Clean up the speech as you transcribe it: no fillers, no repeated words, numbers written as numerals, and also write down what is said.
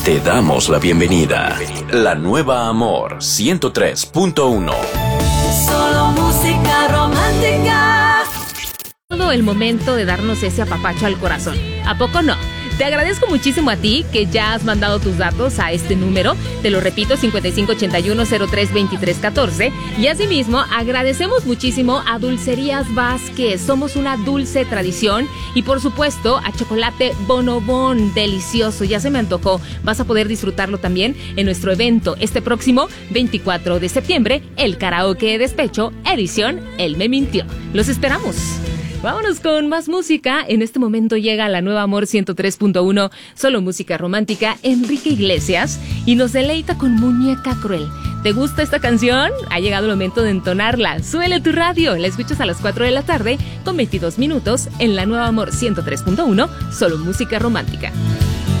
Te damos la bienvenida. La nueva Amor 103.1. Solo música romántica. Todo el momento de darnos ese apapacho al corazón. ¿A poco no? Te agradezco muchísimo a ti que ya has mandado tus datos a este número. Te lo repito, 5581-032314. Y asimismo, agradecemos muchísimo a Dulcerías Vázquez. Somos una dulce tradición. Y por supuesto, a Chocolate Bonobón. Delicioso, ya se me antojó. Vas a poder disfrutarlo también en nuestro evento este próximo 24 de septiembre. El Karaoke de Despecho, edición Él me mintió. Los esperamos. Vámonos con más música. En este momento llega la nueva Amor 103.1, solo música romántica, Enrique Iglesias, y nos deleita con Muñeca Cruel. ¿Te gusta esta canción? Ha llegado el momento de entonarla. Súbele tu radio. La escuchas a las 4 de la tarde con 22 minutos en la nueva Amor 103.1, solo música romántica.